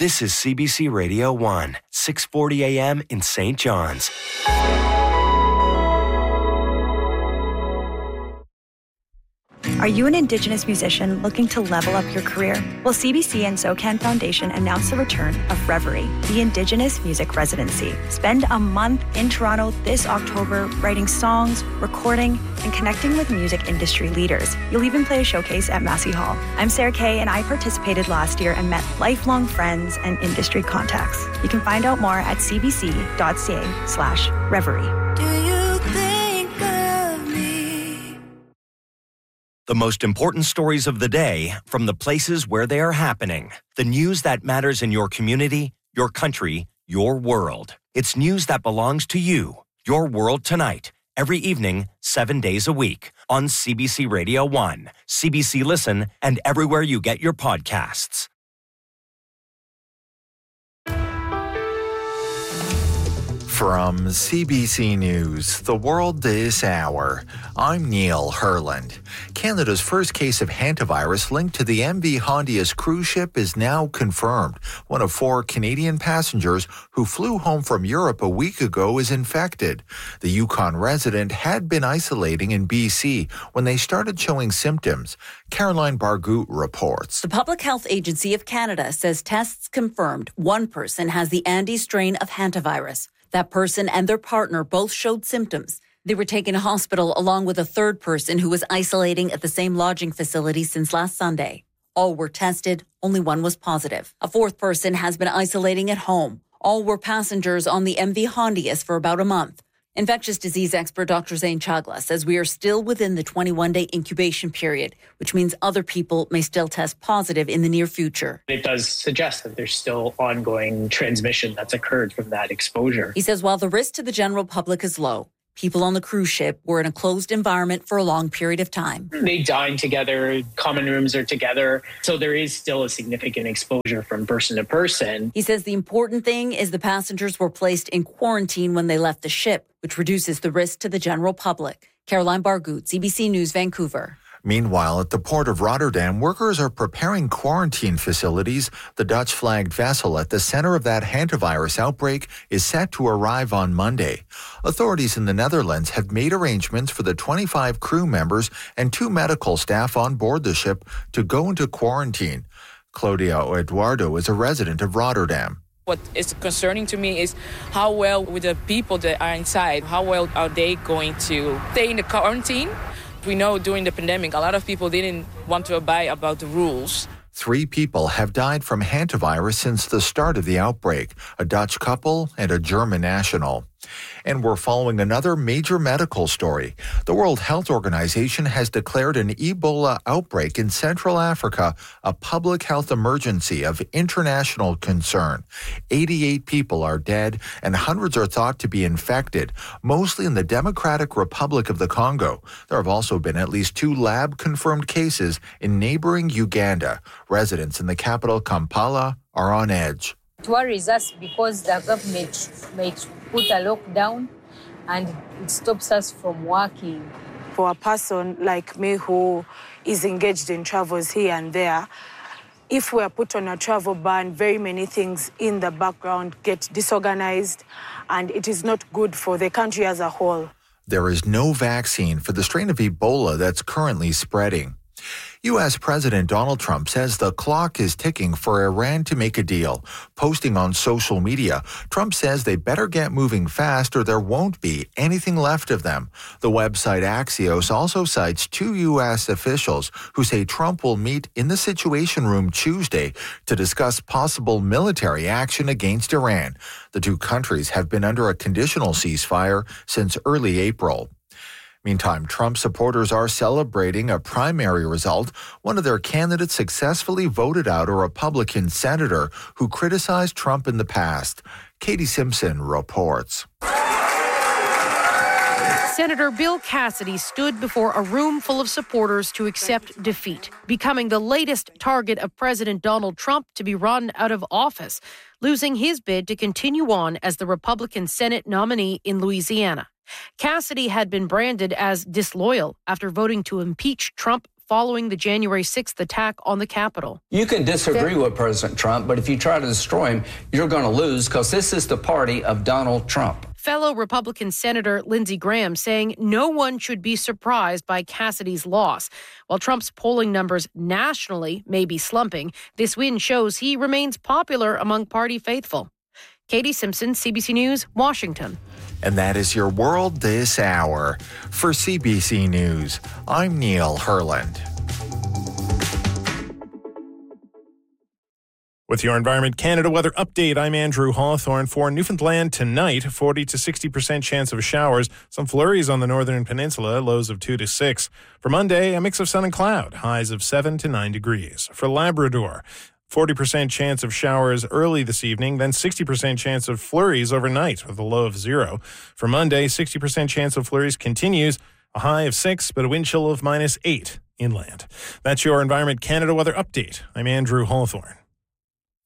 This is CBC Radio 1, 640 AM in St. John's. Are you an Indigenous musician looking to level up your career? Well, CBC and SOCAN Foundation announced the return of Reverie, the Indigenous Music Residency. Spend a month in Toronto this October writing songs, recording, and connecting with music industry leaders. You'll even play a showcase at Massey Hall. I'm Sarah Kay, and I participated last year and met lifelong friends and industry contacts. You can find out more at cbc.ca/reverie. Do you think of me? The most important stories of the day from the places where they are happening. The news that matters in your community, your country, your world. It's news that belongs to you. Your World Tonight. Every evening, 7 days a week. On CBC Radio 1, CBC Listen, and everywhere you get your podcasts. From CBC News, The World This Hour, I'm Neil Herland. Canada's first case of hantavirus linked to the MV Hondius cruise ship is now confirmed. One of 4 Canadian passengers who flew home from Europe a week ago is infected. The Yukon resident had been isolating in BC when they started showing symptoms. Caroline Bargout reports. The Public Health Agency of Canada says tests confirmed one person has the Andes strain of hantavirus. That person and their partner both showed symptoms. They were taken to hospital along with a third person who was isolating at the same lodging facility since last Sunday. All were tested, only one was positive. A fourth person has been isolating at home. All were passengers on the MV Hondius for about a month. Infectious disease expert Dr. Zane Chagla says we are still within the 21-day incubation period, which means other people may still test positive in the near future. It does suggest that there's still ongoing transmission that's occurred from that exposure. He says while the risk to the general public is low, people on the cruise ship were in a closed environment for a long period of time. They dine together, common rooms are together, so there is still a significant exposure from person to person. He says the important thing is the passengers were placed in quarantine when they left the ship, which reduces the risk to the general public. Caroline Bargout, CBC News, Vancouver. Meanwhile, at the port of Rotterdam, workers are preparing quarantine facilities. The Dutch-flagged vessel at the center of that hantavirus outbreak is set to arrive on Monday. Authorities in the Netherlands have made arrangements for the 25 crew members and 2 medical staff on board the ship to go into quarantine. Claudia Eduardo is a resident of Rotterdam. What is concerning to me is how well with the people that are inside, how well are they going to stay in the quarantine? We know during the pandemic, a lot of people didn't want to abide about the rules. 3 people have died from hantavirus since the start of the outbreak, a Dutch couple and a German national. And we're following another major medical story. The World Health Organization has declared an Ebola outbreak in Central Africa a public health emergency of international concern. 88 people are dead and hundreds are thought to be infected, mostly in the Democratic Republic of the Congo. There have also been at least 2 lab-confirmed cases in neighboring Uganda. Residents in the capital, Kampala, are on edge. It worries us because the government might put a lockdown and it stops us from working. For a person like me who is engaged in travels here and there, if we are put on a travel ban, very many things in the background get disorganized, and it is not good for the country as a whole. There is no vaccine for the strain of Ebola that's currently spreading. U.S. President Donald Trump says the clock is ticking for Iran to make a deal. Posting on social media, Trump says they better get moving fast or there won't be anything left of them. The website Axios also cites 2 U.S. officials who say Trump will meet in the Situation Room Tuesday to discuss possible military action against Iran. The 2 countries have been under a conditional ceasefire since early April. Meantime, Trump supporters are celebrating a primary result. One of their candidates successfully voted out a Republican senator who criticized Trump in the past. Katie Simpson reports. Senator Bill Cassidy stood before a room full of supporters to accept defeat, becoming the latest target of President Donald Trump to be run out of office, losing his bid to continue on as the Republican Senate nominee in Louisiana. Cassidy had been branded as disloyal after voting to impeach Trump following the January 6th attack on the Capitol. You can disagree with President Trump, but if you try to destroy him, you're going to lose because this is the party of Donald Trump. Fellow Republican Senator Lindsey Graham saying no one should be surprised by Cassidy's loss. While Trump's polling numbers nationally may be slumping, this win shows he remains popular among party faithful. Katie Simpson, CBC News, Washington. And that is your world this hour. For CBC News, I'm Neil Herland. With your Environment Canada weather update, I'm Andrew Hawthorne. For Newfoundland tonight, 40 to 60% chance of showers. Some flurries on the northern peninsula, lows of 2 to 6. For Monday, a mix of sun and cloud, highs of 7 to 9 degrees. For Labrador, 40% chance of showers early this evening, then 60% chance of flurries overnight with a low of 0. For Monday, 60% chance of flurries continues, a high of 6, but a wind chill of -8 inland. That's your Environment Canada weather update. I'm Andrew Hawthorne.